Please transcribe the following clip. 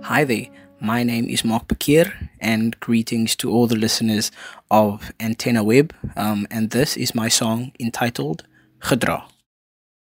Hi there, my name is Mark Bakir, and greetings to all the listeners of Antenna Web. And this is my song entitled Gedra.